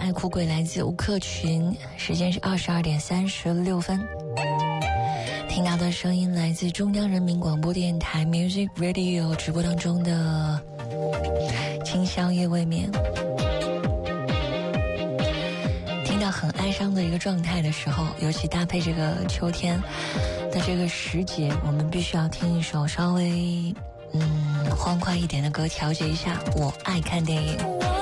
爱哭鬼来自吴克群，时间是22点36分。听到的声音来自中央人民广播电台 Music Radio 直播当中的今宵夜未眠。听到很哀伤的一个状态的时候，尤其搭配这个秋天的这个时节，我们必须要听一首稍微欢快一点的歌，调节一下。我爱看电影。